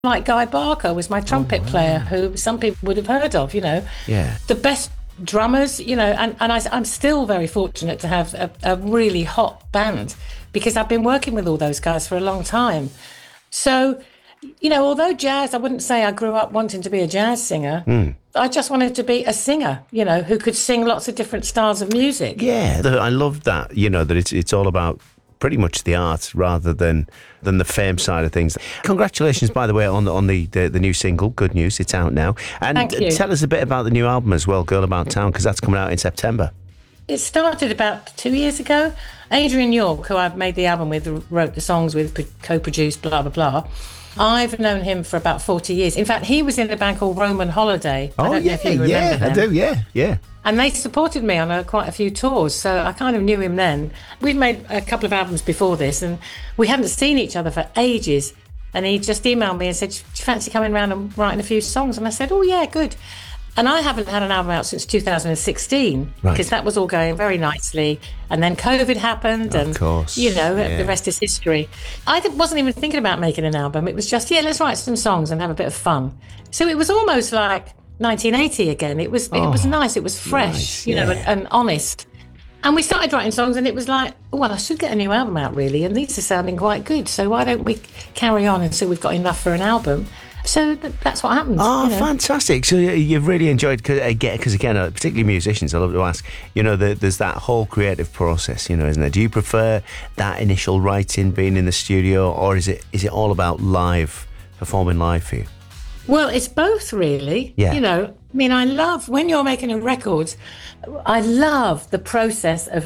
Like Guy Barker was my trumpet player, who some people would have heard of, Yeah. The best drummers, I'm still very fortunate to have a really hot band because I've been working with all those guys for a long time. So, although jazz, I wouldn't say I grew up wanting to be a jazz singer. I just wanted to be a singer, who could sing lots of different styles of music. Yeah, I love that, that it's all about pretty much the art rather than the fame side of things. Congratulations, by the way, on the new single, Good News. It's out now. And Thank you. Tell us a bit about the new album as well, Girl About Town, because that's coming out in September. It started about 2 years ago. Adrian York, who I've made the album with, wrote the songs with, co-produced, blah, blah, blah. I've known him for about 40 years. In fact, he was in a band called Roman Holiday. I don't know if you remember them. I do, yeah. And they supported me on quite a few tours, so I kind of knew him then. We'd made a couple of albums before this, and we hadn't seen each other for ages. And he just emailed me and said, do you fancy coming around and writing a few songs? And I said, oh, yeah, good. And I haven't had an album out since 2016, because that was all going very nicely. And then COVID happened, and, of course. The rest is history. I wasn't even thinking about making an album. It was just, let's write some songs and have a bit of fun. So it was almost like 1980 again. It was nice. It was fresh, and honest. And we started writing songs, and it was like, I should get a new album out, really. And these are sounding quite good. So why don't we carry on until we've got enough for an album? So that's what happened. Oh, fantastic. So you've really enjoyed, because again, particularly musicians, I love to ask, there's that whole creative process, isn't there? Do you prefer that initial writing, being in the studio, or is it all about performing live for you? Well, it's both, really. Yeah. I love, when you're making a record, I love the process of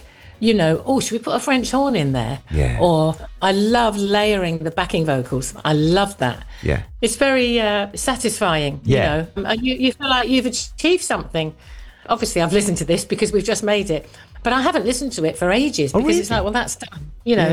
should we put a French horn in there? Yeah. Or I love layering the backing vocals. I love that. Yeah. It's very satisfying, You feel like you've achieved something. Obviously, I've listened to this because we've just made it. But I haven't listened to it for ages because it's like, well, that's done.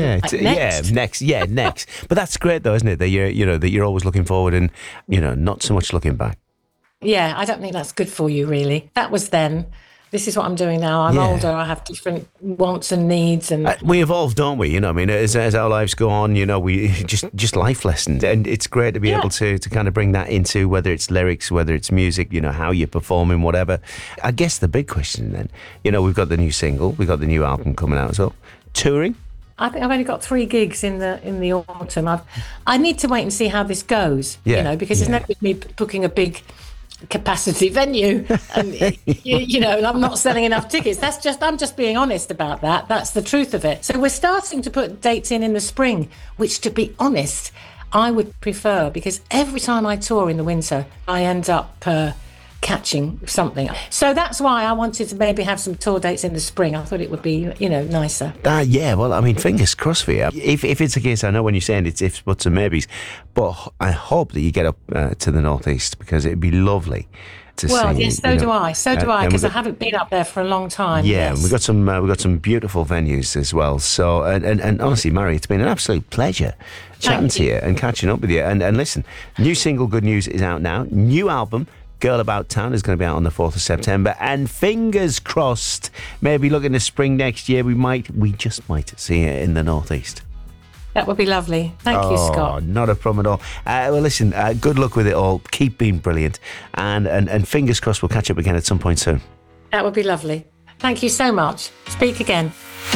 Next. But that's great, though, isn't it? That you're always looking forward and not so much looking back. Yeah, I don't think that's good for you, really. That was then. This is what I'm doing now. I'm older. I have different wants and needs, and we evolve, don't we? As our lives go on, we just life lessons, and it's great to be able to kind of bring that into whether it's lyrics, whether it's music, how you're performing, whatever. I guess the big question then, we've got the new single, we've got the new album coming out as well. Touring? I think I've only got 3 gigs in the autumn. I need to wait and see how this goes. Because there's no good me booking a big capacity venue and and I'm not selling enough tickets. I'm just being honest about that. That's the truth of it. So we're starting to put dates in the spring, which, to be honest, I would prefer, because every time I tour in the winter I end up catching something. So that's why I wanted to maybe have some tour dates in the spring. I thought it would be nicer. Fingers crossed for you. If it's the case, I know when you're saying it's ifs, buts and maybes, but I hope that you get up to the northeast, because it'd be lovely to see. Well, yes, so do I, because I haven't been up there for a long time. Yeah, yes. And we've got some beautiful venues as well. So and honestly, Mhairi, it's been an absolute pleasure chatting to you and catching up with you. And listen, new single Good News is out now. New album Girl About Town is going to be out on the 4th of September, and fingers crossed, maybe looking to spring next year, we just might see it in the northeast. That would be lovely. Thank you, Scott. Not a problem at all. Well, listen, good luck with it all. Keep being brilliant, and fingers crossed we'll catch up again at some point soon. That would be lovely. Thank you so much. Speak again.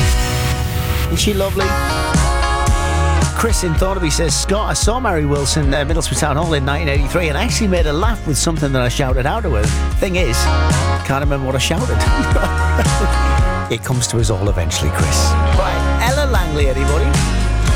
Is she lovely? Chris in Thornaby says, Scott, I saw Mhairi Wilson at Middlesbrough Town Hall in 1983 and actually made her laugh with something that I shouted out to her. Thing is, can't remember what I shouted. It comes to us all eventually, Chris. Right, Ella Langley, anybody?